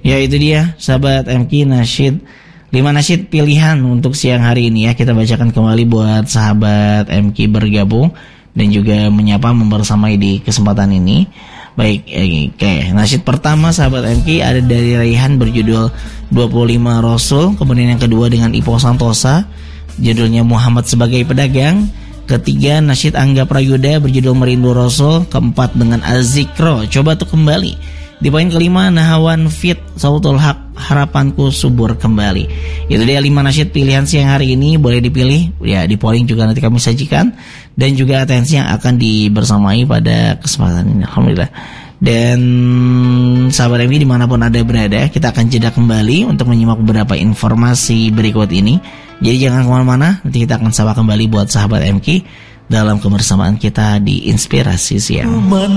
Ya itu dia sahabat MK nasyid 5 nasyid pilihan untuk siang hari ini ya. Kita bacakan kembali buat sahabat MK bergabung dan juga menyapa membersamai di kesempatan ini. Baik, oke. Nasyid pertama sahabat MK ada dari Raihan berjudul 25 Rasul. Kemudian yang kedua dengan Ipo Santosa, judulnya Muhammad sebagai pedagang. Ketiga nasyid Angga Prayuda berjudul Merindu Rasul. Keempat dengan Az-Zikro, coba tuh kembali. Di poin kelima Nahawan Fit Sautul Haq, harapanku subur kembali. Itu dia 5 nasyid pilihan siang hari ini. Boleh dipilih ya, di polling juga nanti kami sajikan. Dan juga atensi yang akan dibersamai pada kesempatan ini, alhamdulillah. Dan sahabat MK dimanapun Anda berada, kita akan jeda kembali untuk menyimak beberapa informasi berikut ini. Jadi jangan kemana-mana, nanti kita akan sapa kembali buat sahabat MK dalam kebersamaan kita di Inspirasi Siang.